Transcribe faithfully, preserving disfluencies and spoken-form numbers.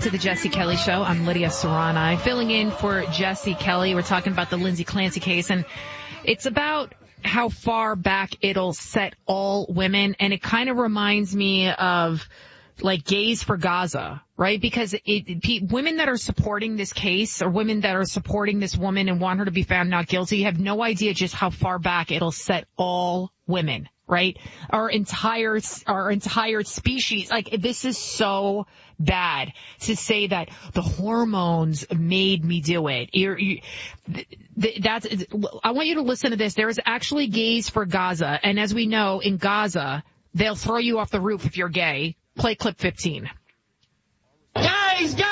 to the Jesse Kelly Show. I'm Lydia Serrani, filling in for Jesse Kelly. We're talking about the Lindsay Clancy case, and it's about how far back it'll set all women, and it kind of reminds me of like Gays for Gaza, right? Because it, it, women that are supporting this case, or women that are supporting this woman and want her to be found not guilty, have no idea just how far back it'll set all women, right? Our entire, our entire species. Like, this is so bad to say that the hormones made me do it. You're, you, that's, I want you to listen to this. There is actually Gays for Gaza. And as we know, in Gaza, they'll throw you off the roof if you're gay. Play clip fifteen. Guys, guys!